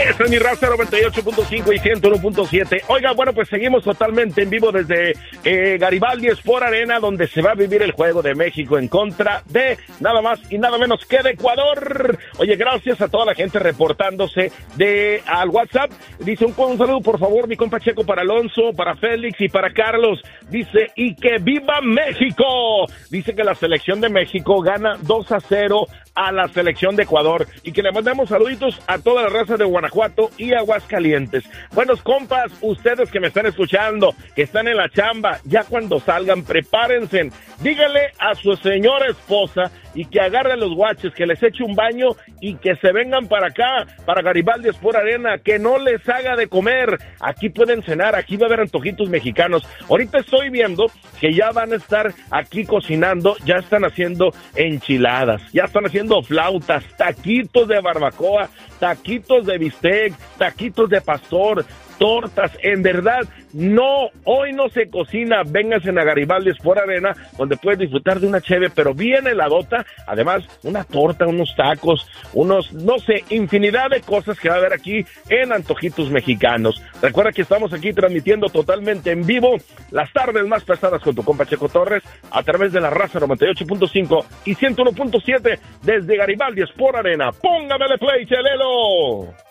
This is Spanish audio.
Esa es mi raza 98.5 y 101.7. Oiga, bueno, pues seguimos totalmente en vivo desde Garibaldi Sport Arena, donde se va a vivir el juego de México en contra de nada más y nada menos que de Ecuador. Oye, gracias a toda la gente reportándose al WhatsApp. Dice un saludo, por favor, mi compa Checo, para Alonso, para Félix y para Carlos. Dice, y que viva México. Dice que la selección de México gana 2-0 a la selección de Ecuador, y que le mandamos saluditos a toda la raza de Guanajuato y Aguascalientes. Buenos compas, ustedes que me están escuchando, que están en la chamba, ya cuando salgan, prepárense, díganle a su señora esposa y que agarre los guaches, que les eche un baño y que se vengan para acá, para Garibaldi Sport Arena, que no les haga de comer. Aquí pueden cenar, aquí va a haber antojitos mexicanos. Ahorita estoy viendo que ya van a estar aquí cocinando, ya están haciendo enchiladas, ya están haciendo flautas, taquitos de barbacoa, taquitos de bistec, taquitos de pastor, tortas. En verdad, no, hoy no se cocina. Vénganse a Garibaldi Sport Arena, donde puedes disfrutar de una cheve, pero bien heladota, además una torta, unos tacos, no sé, infinidad de cosas que va a haber aquí en Antojitos Mexicanos. Recuerda que estamos aquí transmitiendo totalmente en vivo las tardes más pesadas con tu compa Checo Torres a través de la raza 98.5 y 101.7 desde Garibaldi Sport Arena. ¡Póngamele play, Chelelo!